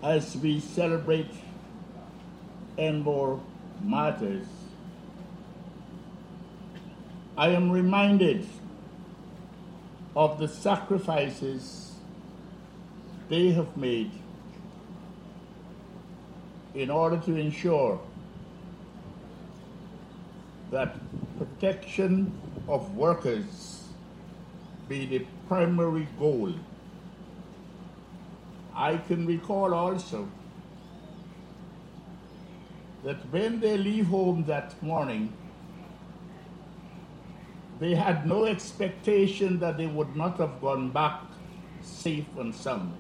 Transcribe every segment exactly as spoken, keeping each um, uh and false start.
as we celebrate Enmore Martyrs, I am reminded of the sacrifices they have made in order to ensure that protection of workers be the primary goal. I can recall also that when they leave home that morning, they had no expectation that they would not have gone back safe and sound.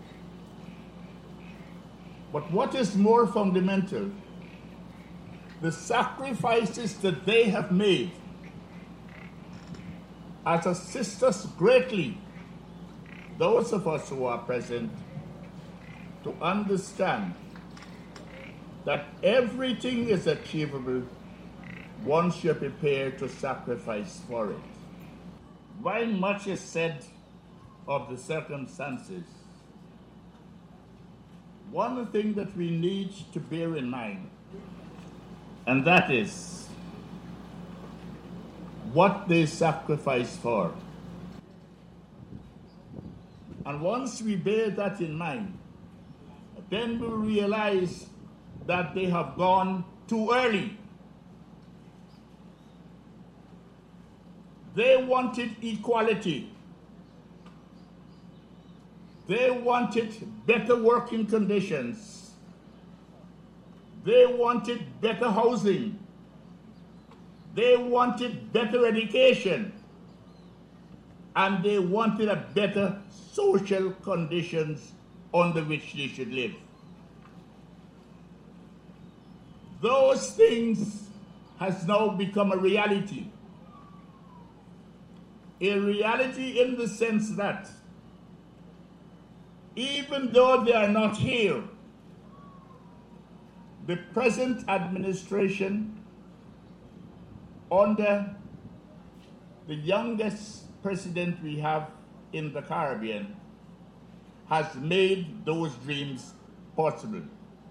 But what is more fundamental, the sacrifices that they have made has assisted us greatly, those of us who are present, to understand that everything is achievable once you're prepared to sacrifice for it. While much is said of the circumstances, one thing that we need to bear in mind, and that is what they sacrifice for. And once we bear that in mind, then we realize that they have gone too early. They wanted equality. They wanted better working conditions. They wanted better housing. They wanted better education. And they wanted a better social conditions under which they should live. Those things has now become a reality. A reality in the sense that even though they are not here, the present administration under the youngest president we have in the Caribbean has made those dreams possible.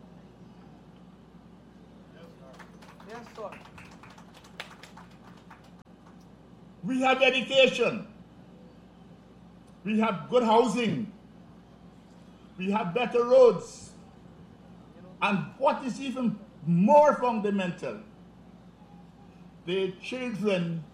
Yes, sir. We have education. We have good housing. We have better roads. And what is even more fundamental, the children